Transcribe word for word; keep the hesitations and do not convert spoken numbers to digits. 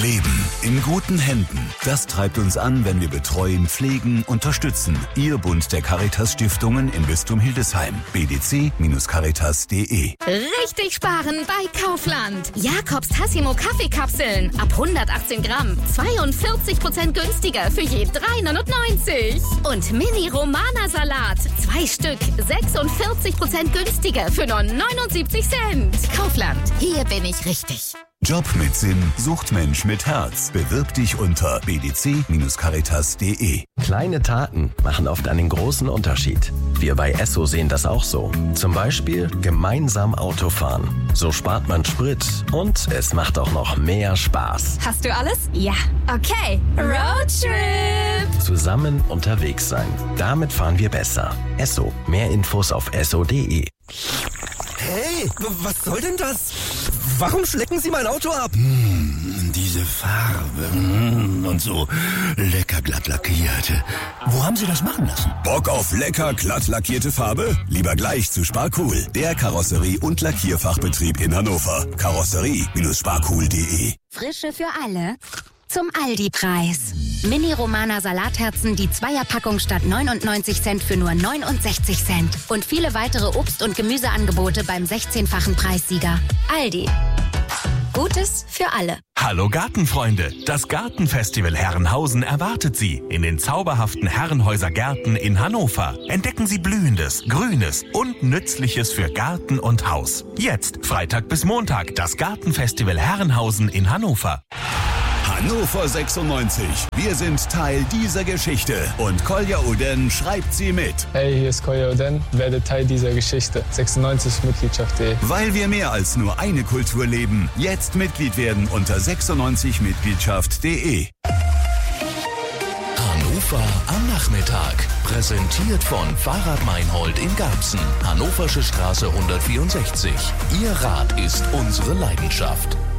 Leben in guten Händen. Das treibt uns an, wenn wir betreuen, pflegen, unterstützen. Ihr Bund der Caritas-Stiftungen im Bistum Hildesheim. b d c Bindestrich caritas punkt d e. Richtig sparen bei Kaufland. Jakobs Tassimo Kaffeekapseln ab hundertachtzehn Gramm. zweiundvierzig Prozent günstiger für je drei neunundneunzig. Und Mini-Romana-Salat. Zwei Stück. sechsundvierzig Prozent günstiger für nur neunundsiebzig Cent. Kaufland. Hier bin ich richtig. Job mit Sinn, Suchtmensch mit Herz. Bewirb dich unter b d c Bindestrich caritas punkt d e. Kleine Taten machen oft einen großen Unterschied. Wir bei Esso sehen das auch so. Zum Beispiel gemeinsam Autofahren. So spart man Sprit und es macht auch noch mehr Spaß. Hast du alles? Ja. Okay. Roadtrip. Zusammen unterwegs sein. Damit fahren wir besser. Esso. Mehr Infos auf esso punkt d e. Hey, was soll denn das? Warum schlecken Sie mein Auto ab? Hm, diese Farbe hm, und so lecker glatt lackiert. Wo haben Sie das machen lassen? Bock auf lecker glatt lackierte Farbe? Lieber gleich zu Sparcool, der Karosserie- und Lackierfachbetrieb in Hannover. Karosserie Bindestrich sparcool punkt d e. Frische für alle. Zum Aldi-Preis. Mini-Romana-Salatherzen, die Zweierpackung statt neunundneunzig Cent für nur neunundsechzig Cent. Und viele weitere Obst- und Gemüseangebote beim sechzehnfachen Preissieger. Aldi. Gutes für alle. Hallo Gartenfreunde, das Gartenfestival Herrenhausen erwartet Sie in den zauberhaften Herrenhäuser Gärten in Hannover. Entdecken Sie Blühendes, Grünes und Nützliches für Garten und Haus. Jetzt, Freitag bis Montag, das Gartenfestival Herrenhausen in Hannover. Hannover sechsundneunzig. Wir sind Teil dieser Geschichte und Kolja Oden schreibt sie mit. Hey, hier ist Kolja Oden, werde Teil dieser Geschichte. sechsundneunzig Mitgliedschaft punkt de. Weil wir mehr als nur eine Kultur leben. Jetzt Mitglied werden unter sechsundneunzig Mitgliedschaft punkt de. Hannover am Nachmittag. Präsentiert von Fahrrad Meinhold in Garbsen. Hannoversche Straße hundertvierundsechzig. Ihr Rad ist unsere Leidenschaft.